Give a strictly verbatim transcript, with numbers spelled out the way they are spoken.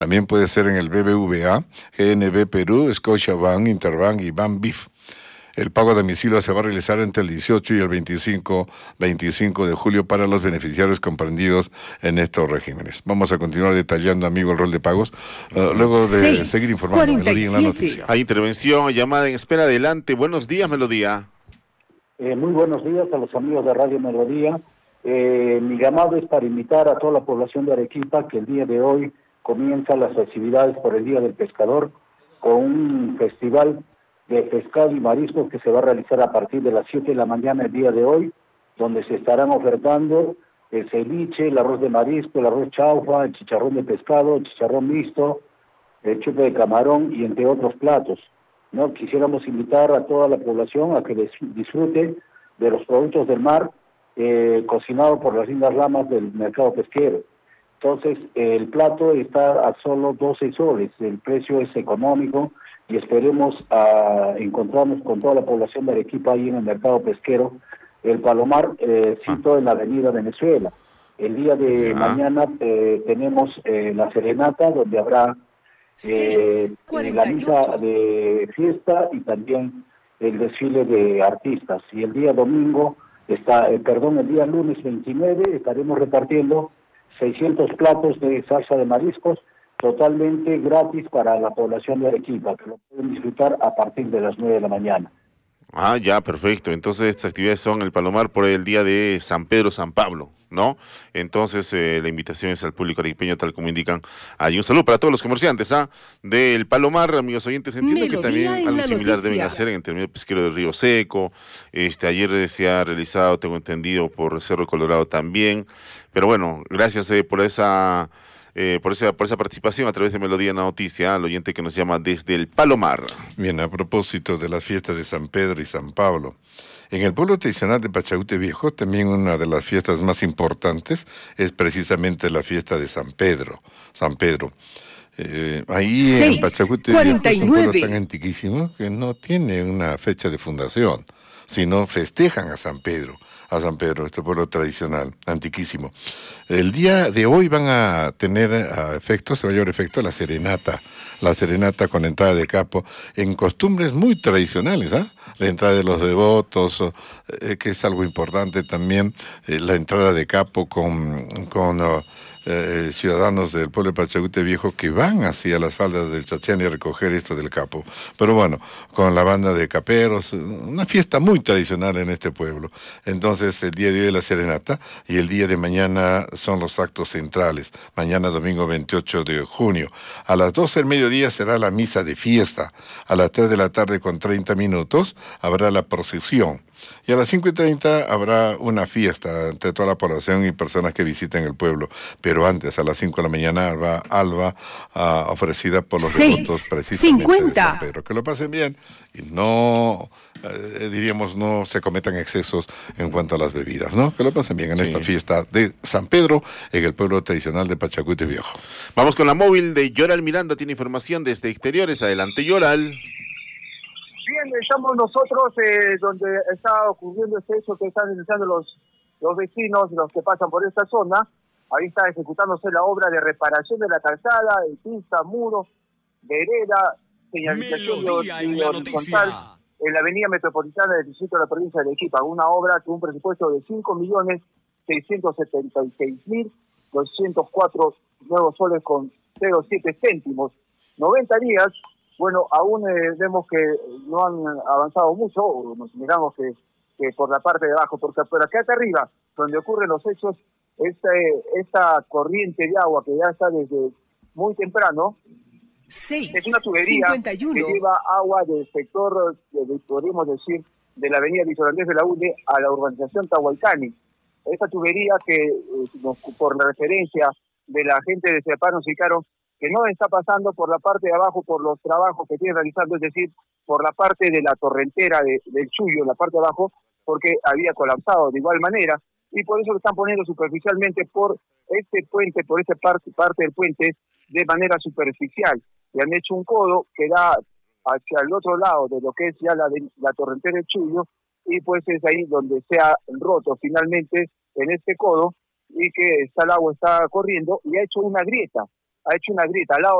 También puede ser en el B B V A, G N B Perú, Scotiabank, Interbank y Banbif. El pago a domicilio se va a realizar entre el dieciocho y el veinticinco, veinticinco de julio para los beneficiarios comprendidos en estos regímenes. Vamos a continuar detallando, amigo, el rol de pagos, uh, luego de seis, seguir informando. Melodía en la noticia. Hay intervención, llamada en espera. Adelante. Buenos días, Melodía. Eh, muy buenos días a los amigos de Radio Melodía. Eh, mi llamado es para invitar a toda la población de Arequipa que el día de hoy comienzan las festividades por el Día del Pescador con un festival de pescado y mariscos que se va a realizar a partir de las siete de la mañana el día de hoy, donde se estarán ofertando el ceviche, el arroz de marisco, el arroz chaufa, el chicharrón de pescado, el chicharrón mixto, el chupe de camarón y entre otros platos. ¿No? Quisiéramos invitar a toda la población a que disfrute de los productos del mar eh, cocinados por las lindas ramas del mercado pesquero. Entonces, el plato está a solo doce soles, el precio es económico y esperemos a encontrarnos con toda la población de Arequipa ahí en el mercado pesquero, el Palomar, eh, sito en la avenida Venezuela. El día de ah. mañana eh, tenemos eh, la serenata, donde habrá eh, la misa de fiesta y también el desfile de artistas. Y el día domingo, está, eh, perdón, el día lunes veintinueve estaremos repartiendo seiscientos platos de salsa de mariscos, totalmente gratis para la población de Arequipa, que lo pueden disfrutar a partir de las nueve de la mañana. Ah, ya, perfecto. Entonces estas actividades son el Palomar por el día de San Pedro, San Pablo, ¿no? Entonces eh, la invitación es al público arequipeño, tal como indican. Hay un saludo para todos los comerciantes, ¿ah? Del Palomar, amigos oyentes, entiendo Melodía que también algo similar noticia. Deben hacer en el terminal pesquero del Río Seco. Este, ayer se ha realizado, tengo entendido, por Cerro Colorado también. Pero bueno, gracias eh, por esa... Eh, por esa por esa participación a través de Melodía en la Noticia, al oyente que nos llama desde el Palomar. Bien, a propósito de las fiestas de San Pedro y San Pablo, en el pueblo tradicional de Pachacuti Viejo, también una de las fiestas más importantes es precisamente la fiesta de San Pedro. San Pedro. Eh, ahí seis, en Pachacuti Viejo es un pueblo tan antiquísimo que no tiene una fecha de fundación, sino festejan a San Pedro. A San Pedro, este pueblo tradicional, antiquísimo. El día de hoy van a tener a efecto, se va a llevar efecto la serenata, la serenata con entrada de capo, en costumbres muy tradicionales, ¿ah? ¿eh? La entrada de los devotos, eh, que es algo importante también, eh, la entrada de capo con, con uh, eh, ciudadanos del pueblo de Pachacuti Viejo que van hacia las faldas del Chachán y a recoger esto del capo. Pero bueno, con la banda de caperos, una fiesta muy tradicional en este pueblo. Entonces, el día de hoy la serenata y el día de mañana son los actos centrales. Mañana domingo veintiocho de junio. A las doce del mediodía será la misa de fiesta. A las tres de la tarde con treinta minutos habrá la procesión. Y a las cinco y treinta habrá una fiesta entre toda la población y personas que visiten el pueblo. Pero antes, a las cinco de la mañana, alba, alba uh, ofrecida por los devotos precisamente cincuenta. De San Pedro. Que lo pasen bien y no, eh, diríamos, no se cometan excesos en cuanto a las bebidas, ¿no? Que lo pasen bien en sí. Esta fiesta de San Pedro en el pueblo tradicional de Pachacuti Viejo. Vamos con la móvil de Yoral Miranda, tiene información desde exteriores. Adelante, Yoral. Bien, estamos nosotros eh, donde está ocurriendo este hecho que están denunciando los, los vecinos, los que pasan por esta zona. Ahí está ejecutándose la obra de reparación de la calzada, de pista, muros, vereda, señalización de horizontal en la avenida metropolitana del distrito de la provincia de Arequipa. Una obra con un presupuesto de cinco millones seiscientos setenta y seis mil doscientos cuatro nuevos soles con cero coma siete céntimos. noventa días. Bueno, aún eh, vemos que no han avanzado mucho, o nos miramos que, que por la parte de abajo, porque por acá arriba, donde ocurren los hechos, este, esta corriente de agua que ya está desde muy temprano, seis, es una tubería cincuenta y uno. Que lleva agua del sector, de, podríamos decir, de la avenida Víctor Andrés de la U N E a la urbanización Tahuaycani. Esta tubería que, eh, nos, por la referencia de la gente de CEPAR nos indicaron que no está pasando por la parte de abajo por los trabajos que tiene realizando, es decir, por la parte de la torrentera de, del Chuyo, la parte de abajo, porque había colapsado de igual manera, y por eso lo están poniendo superficialmente por este puente, por esta parte, parte del puente, de manera superficial. Y han hecho un codo que da hacia el otro lado de lo que es ya la, de, la torrentera del Chuyo, y pues es ahí donde se ha roto finalmente en este codo, y que está el agua está corriendo, y ha hecho una grieta. ha hecho una grieta al lado